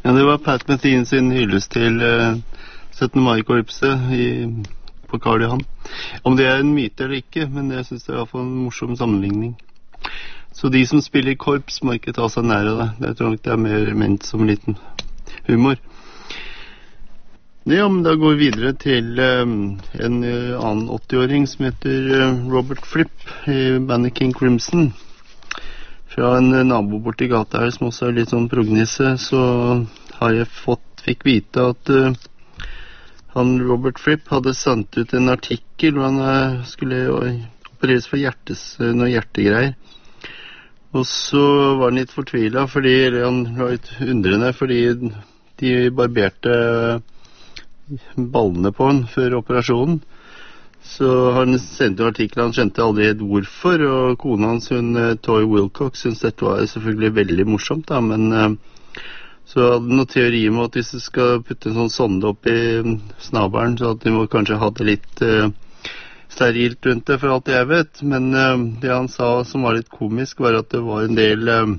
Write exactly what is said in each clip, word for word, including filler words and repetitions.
Ja, det var Pat Metheny sin hyllest til uh, syttende mai-korpset i, på Karl Johan. Om det er en myte eller ikke, men jeg synes det er i hvert fall en morsom sammenligning. Så de som spiller korps må ikke ta seg nær av det. Jeg tror nok det er mer ment som en liten humor. Ja, men da går vi videre til um, en uh, annen åtti-åring som heter uh, Robert Fripp i bandet King Crimson. Fra en uh, nabo bort i gata her som også er litt sånn prognisse, så har jeg fått, fikk vite at uh, han Robert Fripp hadde sendt ut en artikkel hvor han uh, skulle uh, opereres for hjertes, uh, noe hjertegreier. Og så var han litt fortvilet, fordi han var litt undrende, fordi de barberte ballene på han før operasjonen. Så han sendte jo artikler, han skjønte aldri helt hvorfor, og kona hans, hun, Toy Wilcox, syntes dette var selvfølgelig veldig morsomt, da, men så hadde han noen teori om at hvis du skal putte en sånn sonde opp i snabelen, så at de må kanskje ha det litt uh, sterilt rundt det, for alt jeg vet, men uh, det han sa som var litt komisk, var at det var en del uh,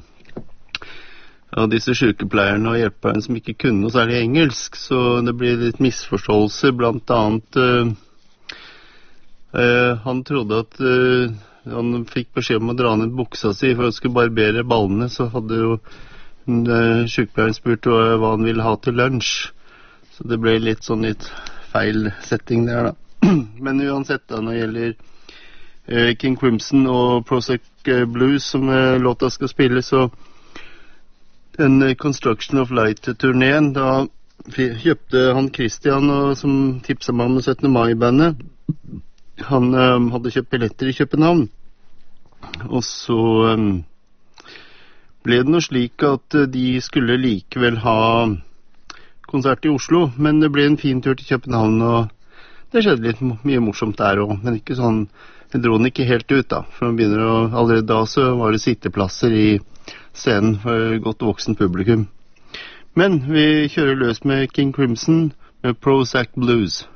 av disse sykepleierne og hjelperne som ikke kunne noe særlig engelsk, så det ble litt misforståelse, blant annet uh, uh, han trodde at uh, han fikk beskjed om å dra ned buksa si for å skulle barbere ballene, så hadde jo uh, sykepleieren spurt uh, hva han ville ha til lunsj, så det ble litt sånn litt feil setting der da. Men uansett da, når det gjelder uh, King Crimson og Prozac uh, Blues som uh, låta skal spille, så den uh, Construction of Light-turneen, da kjøpte han Christian, og, som tipset meg om syttende mai-bandet. Han uh, hadde kjøpt billetter i København. Og så um, ble det noe slik at uh, de skulle likevel ha konsert i Oslo, men det ble en fin tur til København, og det skjedde litt mye morsomt der også, men ikke sånn, det dro den ikke helt ut da, for man begynner å, allerede da så var det sitteplasser i scenen for godt voksen publikum. Men vi kjører løs med King Crimson med Prozac Blues.